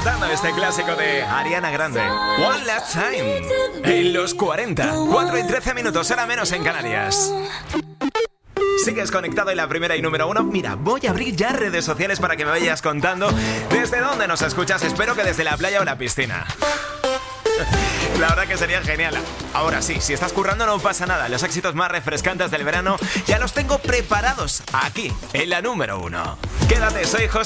rescatando este clásico de Ariana Grande, One Last Time, en los 40, 4 y 13 minutos, hora menos en Canarias. Sigues conectado en la primera y número 1. Mira, voy a abrir ya redes sociales para que me vayas contando desde dónde nos escuchas. Espero que desde la playa o la piscina. La verdad que sería genial. Ahora sí, si estás currando no pasa nada. Los éxitos más refrescantes del verano ya los tengo preparados aquí, en la número 1. Quédate, soy José.